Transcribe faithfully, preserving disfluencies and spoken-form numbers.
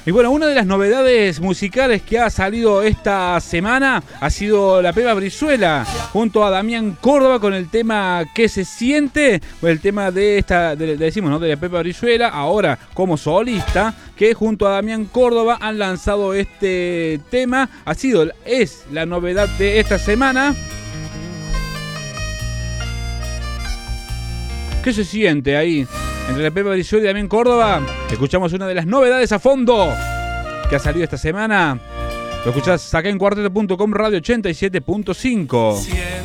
Y bueno, una de las novedades musicales que ha salido esta semana ha sido la Pepa Brizuela junto a Damián Córdoba con el tema ¿Qué se siente? El tema de esta, de, de, decimos, ¿no? De la Pepa Brizuela, ahora como solista, que junto a Damián Córdoba han lanzado este tema. Ha sido, es la novedad de esta semana. ¿Qué se siente ahí? Entre la Pepa Brizuela y Damián Córdoba, escuchamos una de las novedades a fondo que ha salido esta semana. Lo escuchás acá en cuarteto punto com Radio ochenta y siete punto cinco.